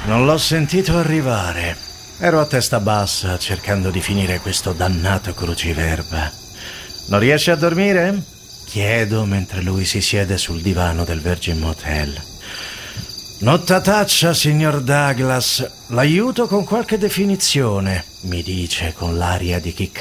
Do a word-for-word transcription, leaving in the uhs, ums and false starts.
Non l'ho sentito arrivare. Ero a testa bassa cercando di finire questo dannato cruciverba. Non riesce a dormire? Chiedo mentre lui si siede sul divano del Virgin Motel. Nottataccia, signor Douglas. L'aiuto con qualche definizione, mi dice con l'aria di chi